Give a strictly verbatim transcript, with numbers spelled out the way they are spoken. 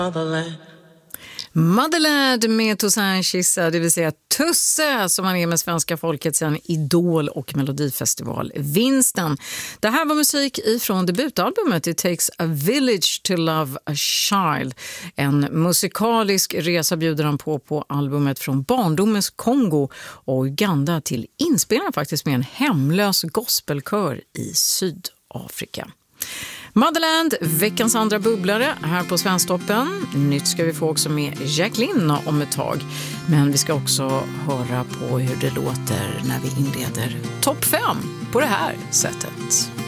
Motherland med Toussaint Kissa, det vill säga Tusse, som han är med svenska folket sedan Idol och Melodifestivalvinsten. Det här var musik ifrån debutalbumet It Takes a Village to Love a Child. En musikalisk resa bjuder han på på albumet från barndomens Kongo och Uganda till inspelningen faktiskt med en hemlös gospelkör i Sydafrika. Motherland, veckans andra bubblare här på Svensktoppen. Nytt ska vi få också med Jacqueline om ett tag. Men vi ska också höra på hur det låter när vi inleder topp fem på det här sättet.